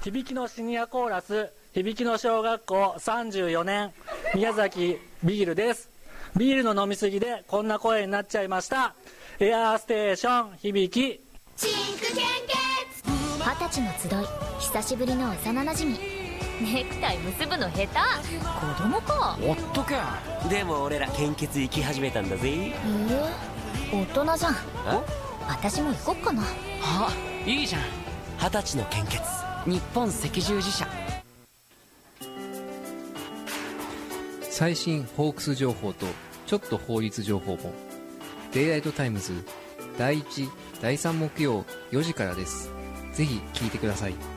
響きのシニアコーラス響きの小学校34年宮崎ビールです。ビールの飲みすぎでこんな声になっちゃいました。エアーステーション響き。 チンク献血。20歳の集い、久しぶりの幼なじみ。ネクタイ結ぶの下手、子供か。 おっとけ。 でも俺ら献血行き始めたんだぜ。 大人じゃん。私も行こっかな。 あ、いいじゃん。 20歳の献血、 日本赤十字社。 最新ホークス情報とちょっと法律情報もデイライトタイムズ第1、第3木曜4時からです。ぜひ聞いてください。